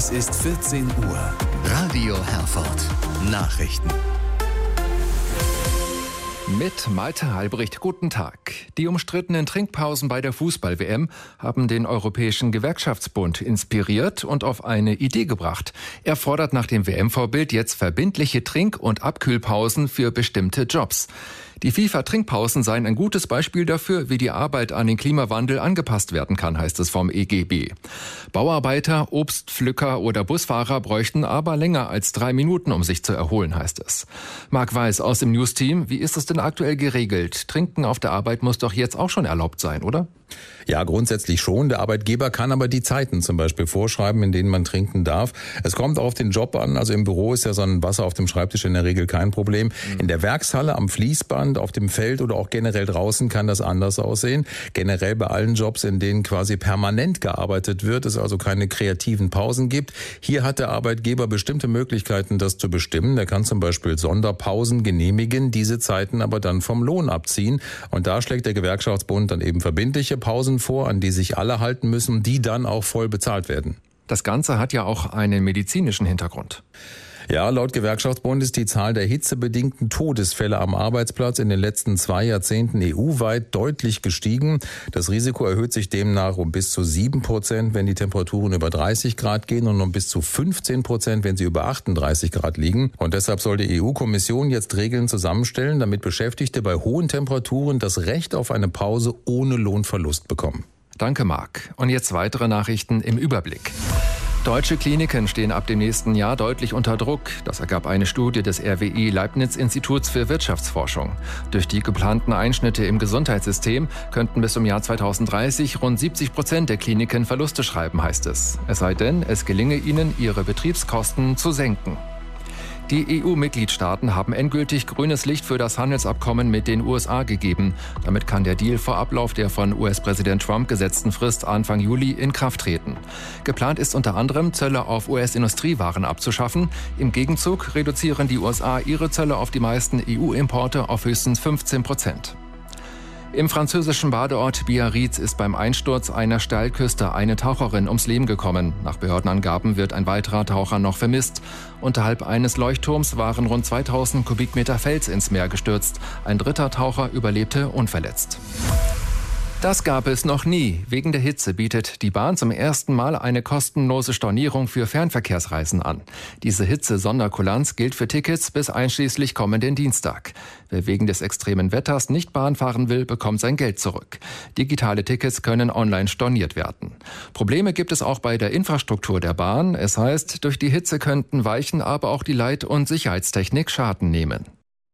Es ist 14 Uhr. Radio Herford. Nachrichten. Mit Malte Halbricht, guten Tag. Die umstrittenen Trinkpausen bei der Fußball-WM haben den Europäischen Gewerkschaftsbund inspiriert und auf eine Idee gebracht. Er fordert nach dem WM-Vorbild jetzt verbindliche Trink- und Abkühlpausen für bestimmte Jobs. Die FIFA-Trinkpausen seien ein gutes Beispiel dafür, wie die Arbeit an den Klimawandel angepasst werden kann, heißt es vom EGB. Bauarbeiter, Obstpflücker oder Busfahrer bräuchten aber länger als 3 Minuten, um sich zu erholen, heißt es. Marc Weiß aus dem News-Team, wie ist es denn aktuell geregelt? Trinken auf der Arbeit muss doch jetzt auch schon erlaubt sein, oder? Ja, grundsätzlich schon. Der Arbeitgeber kann aber die Zeiten zum Beispiel vorschreiben, in denen man trinken darf. Es kommt auch auf den Job an. Also im Büro ist ja so ein Wasser auf dem Schreibtisch in der Regel kein Problem. In der Werkshalle, am Fließband, auf dem Feld oder auch generell draußen kann das anders aussehen. Generell bei allen Jobs, in denen quasi permanent gearbeitet wird, es also keine kreativen Pausen gibt. Hier hat der Arbeitgeber bestimmte Möglichkeiten, das zu bestimmen. Der kann zum Beispiel Sonderpausen genehmigen, diese Zeiten aber dann vom Lohn abziehen. Und da schlägt der Gewerkschaftsbund dann eben verbindliche Pausen vor, an die sich alle halten müssen, die dann auch voll bezahlt werden. Das Ganze hat ja auch einen medizinischen Hintergrund. Ja, laut Gewerkschaftsbund ist die Zahl der hitzebedingten Todesfälle am Arbeitsplatz in den letzten 2 Jahrzehnten EU-weit deutlich gestiegen. Das Risiko erhöht sich demnach um bis zu 7%, wenn die Temperaturen über 30 Grad gehen und um bis zu 15%, wenn sie über 38 Grad liegen. Und deshalb soll die EU-Kommission jetzt Regeln zusammenstellen, damit Beschäftigte bei hohen Temperaturen das Recht auf eine Pause ohne Lohnverlust bekommen. Danke, Marc. Und jetzt weitere Nachrichten im Überblick. Deutsche Kliniken stehen ab dem nächsten Jahr deutlich unter Druck. Das ergab eine Studie des RWI Leibniz-Instituts für Wirtschaftsforschung. Durch die geplanten Einschnitte im Gesundheitssystem könnten bis zum Jahr 2030 rund 70% der Kliniken Verluste schreiben, heißt es. Es sei denn, es gelinge ihnen, ihre Betriebskosten zu senken. Die EU-Mitgliedstaaten haben endgültig grünes Licht für das Handelsabkommen mit den USA gegeben. Damit kann der Deal vor Ablauf der von US-Präsident Trump gesetzten Frist Anfang Juli in Kraft treten. Geplant ist unter anderem, Zölle auf US-Industriewaren abzuschaffen. Im Gegenzug reduzieren die USA ihre Zölle auf die meisten EU-Importe auf höchstens 15%. Im französischen Badeort Biarritz ist beim Einsturz einer Steilküste eine Taucherin ums Leben gekommen. Nach Behördenangaben wird ein weiterer Taucher noch vermisst. Unterhalb eines Leuchtturms waren rund 2000 Kubikmeter Fels ins Meer gestürzt. Ein dritter Taucher überlebte unverletzt. Das gab es noch nie. Wegen der Hitze bietet die Bahn zum ersten Mal eine kostenlose Stornierung für Fernverkehrsreisen an. Diese Hitze-Sonderkulanz gilt für Tickets bis einschließlich kommenden Dienstag. Wer wegen des extremen Wetters nicht Bahn fahren will, bekommt sein Geld zurück. Digitale Tickets können online storniert werden. Probleme gibt es auch bei der Infrastruktur der Bahn. Es heißt, durch die Hitze könnten Weichen, aber auch die Leit- und Sicherheitstechnik Schaden nehmen.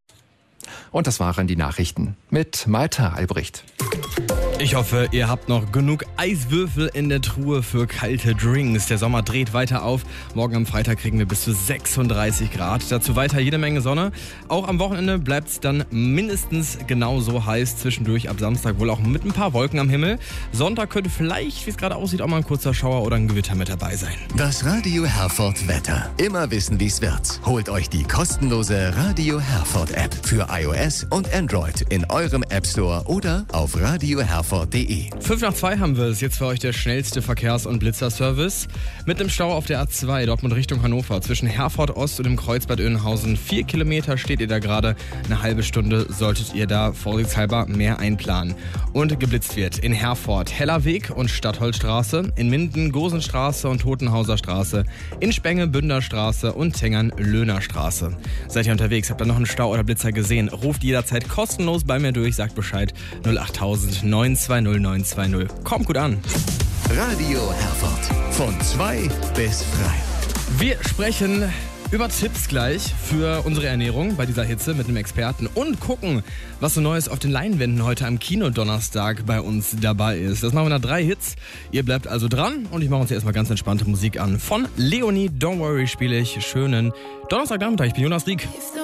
Und das waren die Nachrichten mit Malte Albrecht. Ich hoffe, ihr habt noch genug Eiswürfel in der Truhe für kalte Drinks. Der Sommer dreht weiter auf. Morgen am Freitag kriegen wir bis zu 36 Grad. Dazu weiter jede Menge Sonne. Auch am Wochenende bleibt es dann mindestens genauso heiß. Zwischendurch ab Samstag wohl auch mit ein paar Wolken am Himmel. Sonntag könnte vielleicht, wie es gerade aussieht, auch mal ein kurzer Schauer oder ein Gewitter mit dabei sein. Das Radio Herford Wetter. Immer wissen, wie es wird. Holt euch die kostenlose Radio Herford App für iOS und Android in eurem App Store oder auf radioherford.de. 5:02 haben wir es. Jetzt für euch der schnellste Verkehrs- und Blitzerservice. Mit dem Stau auf der A2 Dortmund Richtung Hannover zwischen Herford Ost und dem Kreuzbad Oeynhausen. 4 Kilometer steht ihr da gerade. Eine halbe Stunde solltet ihr da vorsichtshalber mehr einplanen. Und geblitzt wird in Herford Hellerweg und Stadtholzstraße, in Minden Gosenstraße und Totenhauser Straße, in Spenge Bünderstraße und Tengern Löhnerstraße. Seid ihr unterwegs, habt ihr noch einen Stau oder Blitzer gesehen? Ruft jederzeit kostenlos bei mir durch, sagt Bescheid 08000 920 920. Kommt gut an. Radio Herford. Von 2 bis frei. Wir sprechen über Tipps gleich für unsere Ernährung bei dieser Hitze mit einem Experten und gucken, was so Neues auf den Leinwänden heute am Kinodonnerstag bei uns dabei ist. Das machen wir nach 3 Hits. Ihr bleibt also dran und ich mache uns hier erstmal ganz entspannte Musik an. Von Leonie, Don't Worry, spiele ich schönen Donnerstagnachmittag. Ich bin Jonas Rieck.